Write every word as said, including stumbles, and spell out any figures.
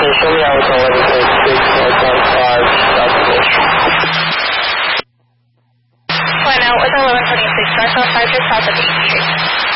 show me out on eleven twenty-six, one five, South Beach. Flying out with eleven twenty-six, North South five, just south of Beach Street.